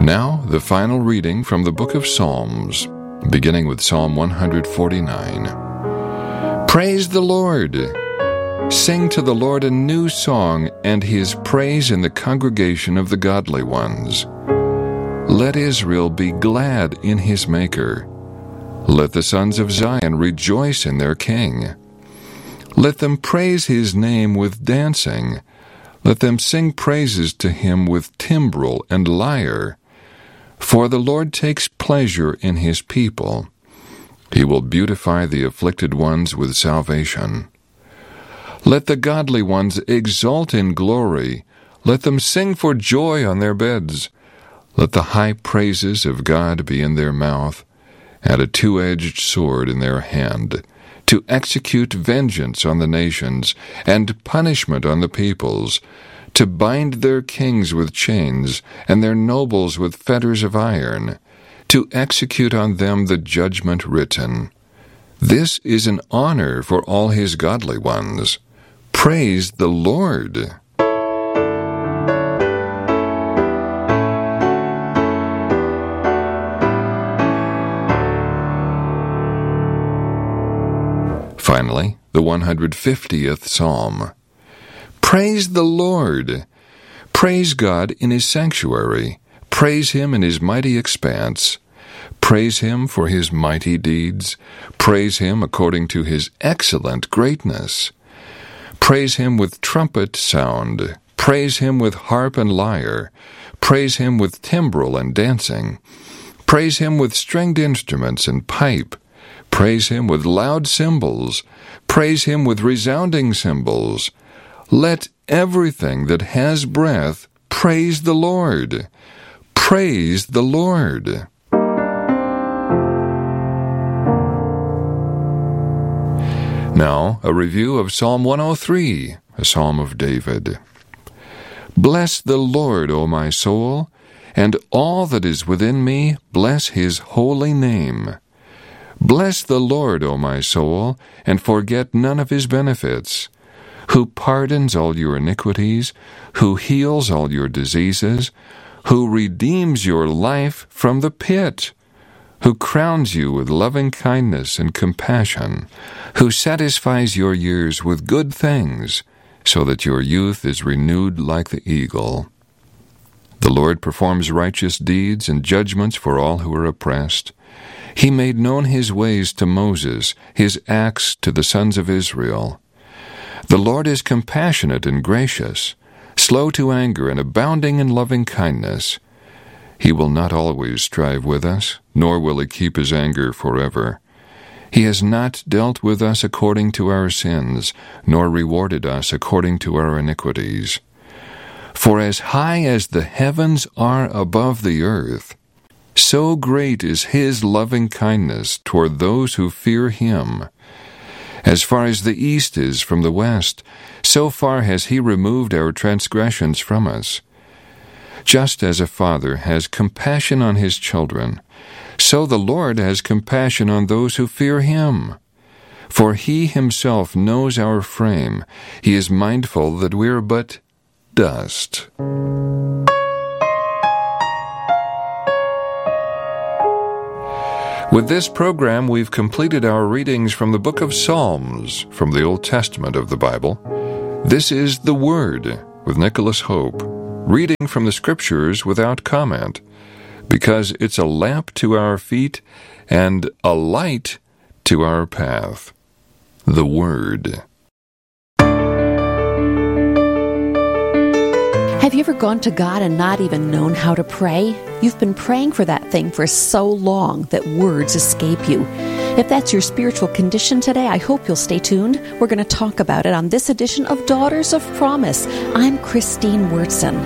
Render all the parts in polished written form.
Now, the final reading from the book of Psalms, beginning with Psalm 149. Praise the Lord! Sing to the Lord a new song, and his praise in the congregation of the godly ones. Let Israel be glad in his Maker. Let the sons of Zion rejoice in their King. Let them praise his name with dancing. Let them sing praises to him with timbrel and lyre. For the Lord takes pleasure in his people. He will beautify the afflicted ones with salvation. Let the godly ones exult in glory. Let them sing for joy on their beds. Let the high praises of God be in their mouth, and a two-edged sword in their hand, to execute vengeance on the nations, and punishment on the peoples, to bind their kings with chains, and their nobles with fetters of iron, to execute on them the judgment written. This is an honor for all his godly ones. Praise the Lord! Finally, the 150th Psalm. Praise the Lord! Praise God in his sanctuary. Praise him in his mighty expanse. Praise him for his mighty deeds. Praise him according to his excellent greatness. Praise him with trumpet sound. Praise him with harp and lyre. Praise him with timbrel and dancing. Praise him with stringed instruments and pipe. Praise him with loud cymbals. Praise him with resounding cymbals. Let everything that has breath praise the Lord. Praise the Lord. Now, a review of Psalm 103, a psalm of David. Bless the Lord, O my soul, and all that is within me, bless his holy name. Bless the Lord, O my soul, and forget none of his benefits, who pardons all your iniquities, who heals all your diseases, who redeems your life from the pit, who crowns you with loving kindness and compassion, who satisfies your years with good things, so that your youth is renewed like the eagle. The Lord performs righteous deeds and judgments for all who are oppressed. He made known his ways to Moses, his acts to the sons of Israel. The Lord is compassionate and gracious, slow to anger and abounding in loving kindness. He will not always strive with us, nor will he keep his anger forever. He has not dealt with us according to our sins, nor rewarded us according to our iniquities. For as high as the heavens are above the earth, so great is his loving kindness toward those who fear him. As far as the east is from the west, so far has he removed our transgressions from us. Just as a father has compassion on his children, so the Lord has compassion on those who fear him. For he himself knows our frame. He is mindful that we are but dust. With this program, we've completed our readings from the book of Psalms, from the Old Testament of the Bible. This is The Word with Nicholas Hope, reading from the Scriptures without comment, because it's a lamp to our feet and a light to our path. The Word. Have you ever gone to God and not even known how to pray? You've been praying for that thing for so long that words escape you. If that's your spiritual condition today, I hope you'll stay tuned. We're going to talk about it on this edition of Daughters of Promise. I'm Christine Wurtson.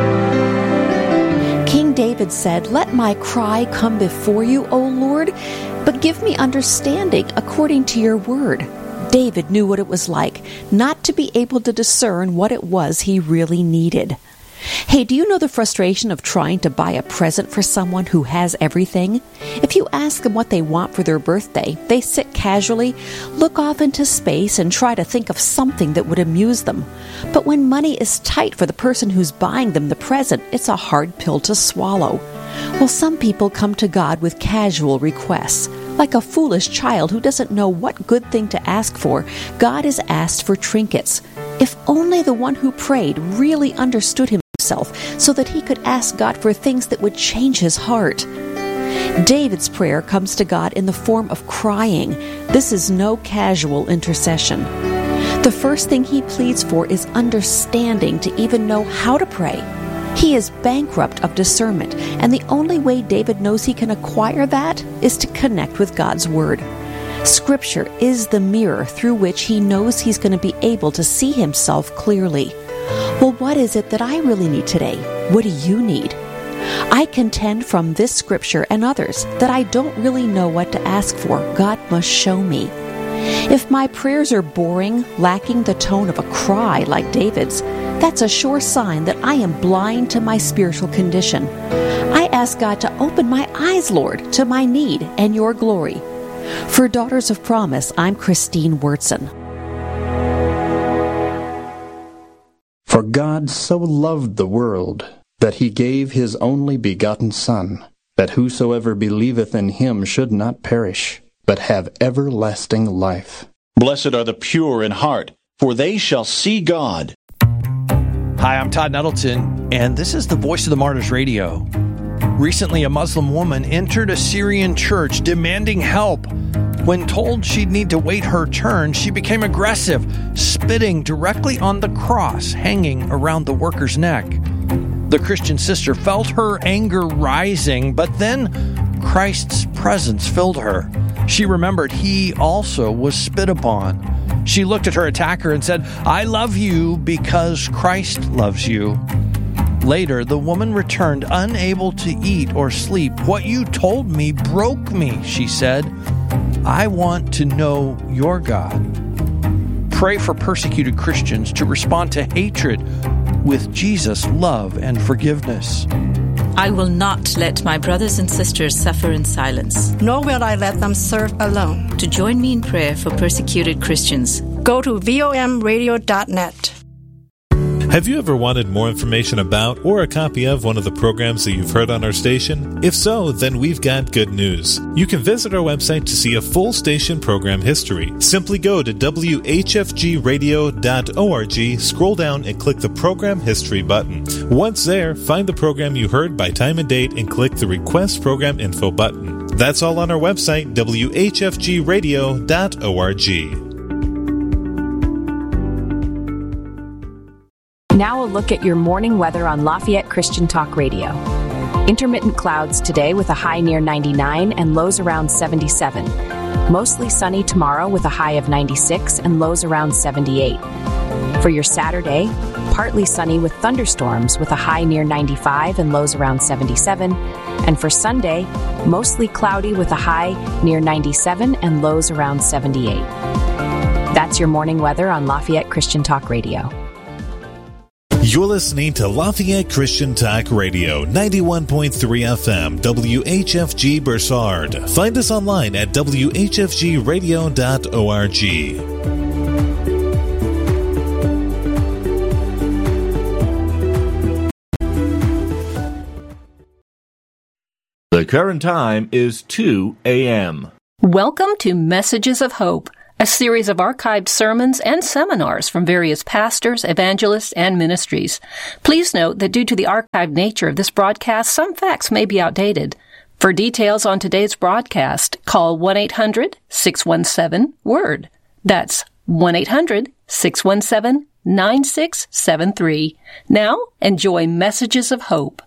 King David said, "Let my cry come before you, O Lord, but give me understanding according to your word." David knew what it was like not to be able to discern what it was he really needed. Hey, do you know the frustration of trying to buy a present for someone who has everything? If you ask them what they want for their birthday, they sit casually, look off into space, and try to think of something that would amuse them. But when money is tight for the person who's buying them the present, it's a hard pill to swallow. Well, some people come to God with casual requests. Like a foolish child who doesn't know what good thing to ask for, God is asked for trinkets. If only the one who prayed really understood himself so that he could ask God for things that would change his heart. David's prayer comes to God in the form of crying. This is no casual intercession. The first thing he pleads for is understanding to even know how to pray. He is bankrupt of discernment, and the only way David knows he can acquire that is to connect with God's Word. Scripture is the mirror through which he knows he's going to be able to see himself clearly. Well, what is it that I really need today? What do you need? I contend from this scripture and others that I don't really know what to ask for. God must show me. If my prayers are boring, lacking the tone of a cry like David's, that's a sure sign that I am blind to my spiritual condition. I ask God to open my eyes, Lord, to my need and your glory. For Daughters of Promise, I'm Christine Wurtson. For God so loved the world, that he gave his only begotten Son, that whosoever believeth in him should not perish, but have everlasting life. Blessed are the pure in heart, for they shall see God. Hi, I'm Todd Nettleton, and this is the Voice of the Martyrs Radio. Recently, a Muslim woman entered a Syrian church demanding help. When told she'd need to wait her turn, she became aggressive, spitting directly on the cross hanging around the worker's neck. The Christian sister felt her anger rising, but then Christ's presence filled her. She remembered he also was spit upon. She looked at her attacker and said, "I love you because Christ loves you." Later, the woman returned unable to eat or sleep. "What you told me broke me," she said. "I want to know your God." Pray for persecuted Christians to respond to hatred with Jesus' love and forgiveness. I will not let my brothers and sisters suffer in silence. Nor will I let them serve alone. To join me in prayer for persecuted Christians, go to vomradio.net. Have you ever wanted more information about or a copy of one of the programs that you've heard on our station? If so, then we've got good news. You can visit our website to see a full station program history. Simply go to whfgradio.org, scroll down and click the Program History button. Once there, find the program you heard by time and date and click the Request Program Info button. That's all on our website, whfgradio.org. Now a look at your morning weather on Lafayette Christian Talk Radio. Intermittent clouds today with a high near 99 and lows around 77. Mostly sunny tomorrow with a high of 96 and lows around 78. For your Saturday, partly sunny with thunderstorms with a high near 95 and lows around 77. And for Sunday, mostly cloudy with a high near 97 and lows around 78. That's your morning weather on Lafayette Christian Talk Radio. You're listening to Lafayette Christian Talk Radio, 91.3 FM, WHFG Bursard. Find us online at whfgradio.org. The current time is 2 a.m. Welcome to Messages of Hope, a series of archived sermons and seminars from various pastors, evangelists, and ministries. Please note that due to the archived nature of this broadcast, some facts may be outdated. For details on today's broadcast, call 1-800-617-WORD. That's 1-800-617-9673. Now, enjoy Messages of Hope.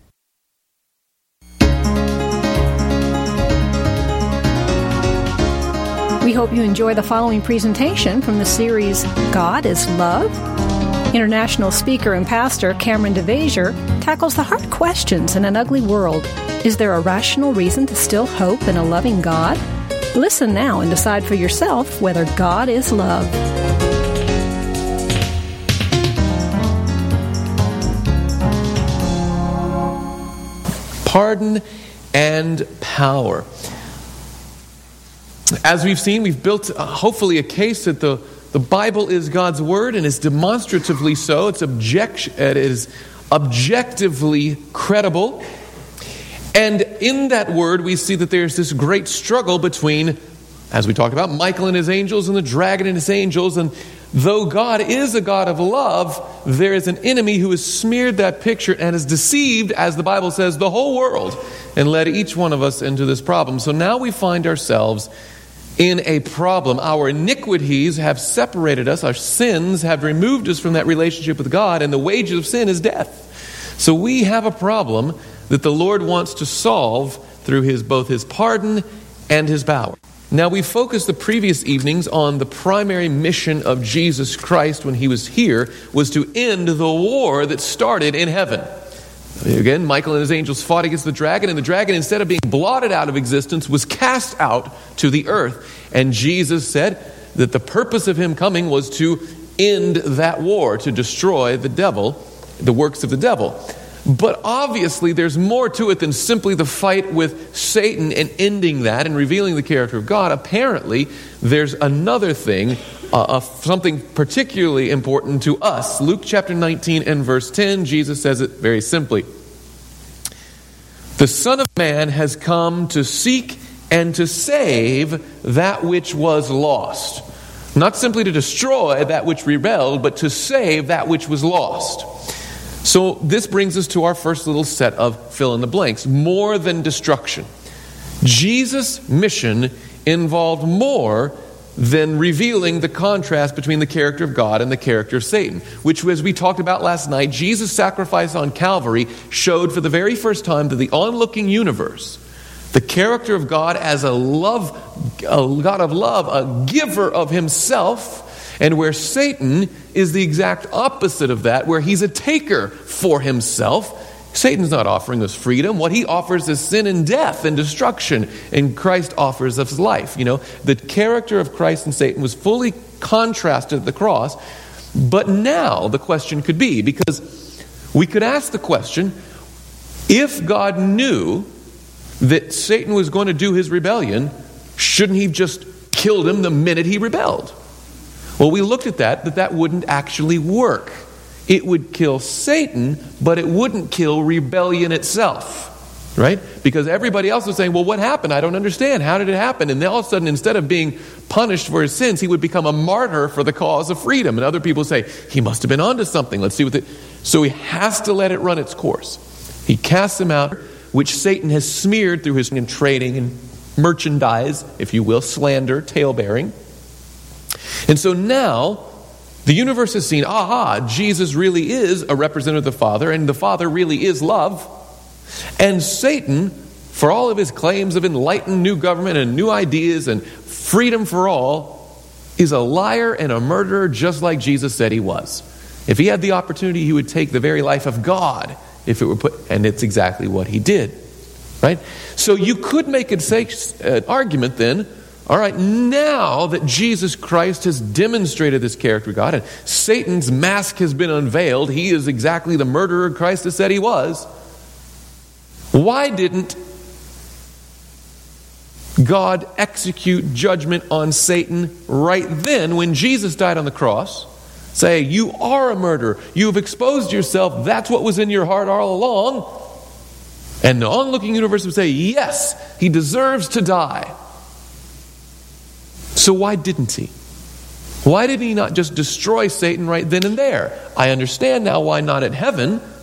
We hope you enjoy the following presentation from the series God is Love. International speaker and pastor Cameron DeVasier tackles the hard questions in an ugly world. Is there a rational reason to still hope in a loving God? Listen now and decide for yourself whether God is love. Pardon and power. As we've seen, we've built hopefully a case that the Bible is God's Word and is demonstratively so. It is objectively credible. And in that word, we see that there's this great struggle between, as we talked about, Michael and his angels and the dragon and his angels. And though God is a God of love, there is an enemy who has smeared that picture and has deceived, as the Bible says, the whole world and led each one of us into this problem. So now we find ourselves in a problem. Our iniquities have separated us. Our sins have removed us from that relationship with God, and the wages of sin is death. So we have a problem that the Lord wants to solve through both His pardon and His power. Now, we focused the previous evenings on the primary mission of Jesus Christ when He was here was to end the war that started in heaven. Again, Michael and his angels fought against the dragon, and the dragon, instead of being blotted out of existence, was cast out to the earth. And Jesus said that the purpose of Him coming was to end that war, to destroy the devil, the works of the devil. But obviously there's more to it than simply the fight with Satan and ending that and revealing the character of God. Apparently, there's another thing, something particularly important to us. Luke chapter 19 and verse 10, Jesus says it very simply. The Son of Man has come to seek and to save that which was lost. Not simply to destroy that which rebelled, but to save that which was lost. So this brings us to our first little set of fill in the blanks. More than destruction. Jesus' mission involved more than revealing the contrast between the character of God and the character of Satan, which, as we talked about last night, Jesus' sacrifice on Calvary showed for the very first time to the onlooking universe the character of God as a God of love, a giver of Himself, and where Satan is the exact opposite of that, where he's a taker for himself. Satan's not offering us freedom. What he offers is sin and death and destruction, and Christ offers us life. You know, the character of Christ and Satan was fully contrasted at the cross. But now the question could be, because we could ask the question, if God knew that Satan was going to do his rebellion, shouldn't He just killed him the minute he rebelled? Well, we looked at that wouldn't actually work. It would kill Satan, but it wouldn't kill rebellion itself, right? Because everybody else was saying, well, what happened? I don't understand. How did it happen? And then all of a sudden, instead of being punished for his sins, he would become a martyr for the cause of freedom. And other people say, he must have been onto something. Let's see what So he has to let it run its course. He casts him out, which Satan has smeared through his trading and merchandise, if you will, slander, tale-bearing. And so now, the universe has seen, Jesus really is a representative of the Father, and the Father really is love. And Satan, for all of his claims of enlightened new government and new ideas and freedom for all, is a liar and a murderer just like Jesus said he was. If he had the opportunity, he would take the very life of God if it were put, and it's exactly what he did. Right? So you could make an argument then, all right, now that Jesus Christ has demonstrated this character of God and Satan's mask has been unveiled, he is exactly the murderer Christ has said he was, why didn't God execute judgment on Satan right then when Jesus died on the cross? Say, you are a murderer. You've exposed yourself. That's what was in your heart all along. And the onlooking universe would say, yes, he deserves to die. So why didn't he? Why did he not just destroy Satan right then and there? I understand now why not at heaven.